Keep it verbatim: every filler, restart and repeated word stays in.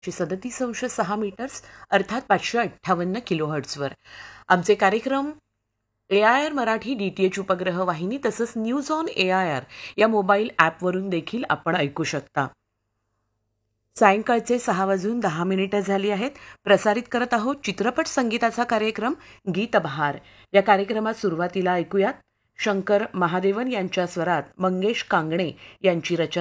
सदतीस अंश सहा मीटर्स अर्थात पाचशे अठ्ठावन्न किलोहर्ट्झवर. आमचे कार्यक्रम ए I R Marathi D T H उपग्रह वाहिनी तसंच news on A I R या मोबाईल ॲपवरून देखील आपण ऐकू शकता. सायंकाळचे सहा वाजून दहा मिनिटं झाली आहेत. प्रसारित करत आहोत चित्रपट संगीताचा कार्यक्रम गीतबहार. या कार्यक्रमात सुरुवातीला ऐकूयात शंकर महादेवन यांच्या स्वरात मंगेश कांगणे यांची रचना